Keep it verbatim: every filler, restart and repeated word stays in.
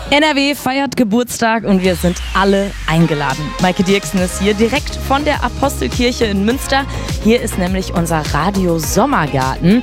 N R W feiert Geburtstag und wir sind alle eingeladen. Maike Dirksen ist hier direkt von der Apostelkirche in Münster. Hier ist nämlich unser Radio Sommergarten.